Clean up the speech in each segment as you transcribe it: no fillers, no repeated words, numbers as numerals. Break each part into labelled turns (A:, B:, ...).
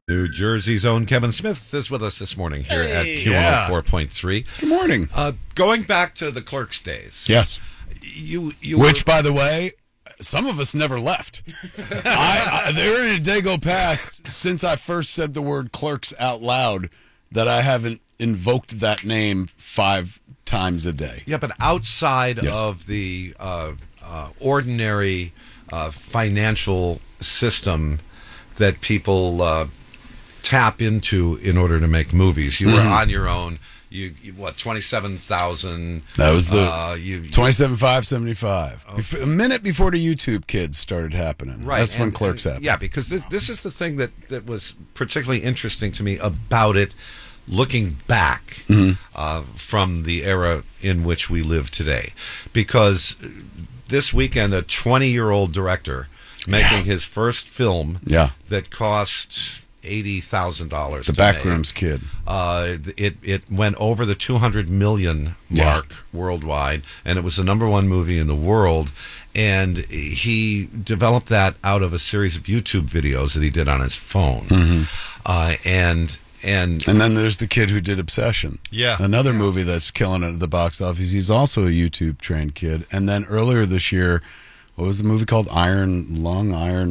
A: New Jersey's own Kevin Smith is with us this morning here at Q104.3.
B: Good morning.
A: Going back to the Clerks days.
B: Yes.
A: Which,
B: by the way, some of us never left. There ain't a day go past since I first said the word Clerks out loud that I haven't invoked that name 5 times a day.
A: Yeah, but outside of the ordinary financial system that people tap into in order to make movies, you were on your own. You 27,000. That was
B: the 27,575.
A: Okay.
B: A minute before the YouTube kids started happening.
A: Right,
B: that's when Clerks happened.
A: Yeah, because this is the thing that was particularly interesting to me about it, looking back from the era in which we live today. Because this weekend, a 20-year-old director making his first film that cost $80,000.
B: The Backrooms Kid.
A: It went over the 200 million mark worldwide, and it was the #1 movie in the world. And he developed that out of a series of YouTube videos that he did on his phone. And then
B: there's the kid who did Obsession.
A: Yeah.
B: Another movie that's killing it at the box office. He's also a YouTube trained kid. And then earlier this year, what was the movie called? Iron Lung?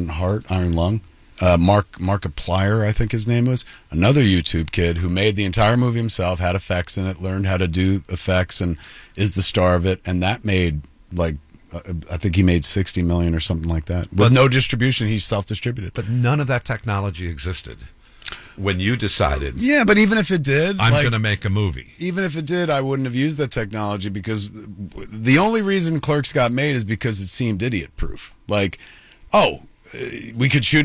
B: Markiplier, I think his name was. Another YouTube kid who made the entire movie himself, had effects in it, learned how to do effects, and is the star of it. And that made, I think he made $60 million or something like that. With no distribution, he self-distributed.
A: But none of that technology existed when you decided.
B: Yeah, but even if it did,
A: I'm going to make a movie.
B: Even if it did, I wouldn't have used that technology, because the only reason Clerks got made is because it seemed idiot-proof. We could shoot